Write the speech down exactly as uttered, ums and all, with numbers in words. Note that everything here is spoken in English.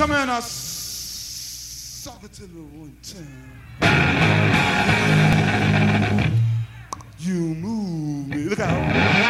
Come in, uh, suck it to the one time. You move me. Look out.